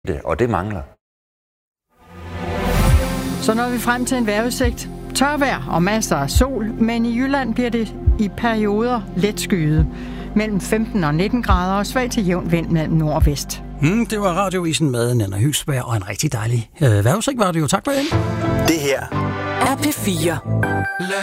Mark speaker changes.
Speaker 1: det, og det mangler.
Speaker 2: Så når vi frem til en vejrudsigt. Tørvejr og masser af sol, men i Jylland bliver det i perioder let skyet. Mellem 15 og 19 grader og svag til jævn vind mellem nord og vest.
Speaker 3: Det var Radioavisen med Nanna Høgsberg, og en rigtig dejlig vejrudsigt var det jo. Tak for det.
Speaker 4: Det her
Speaker 5: er P4.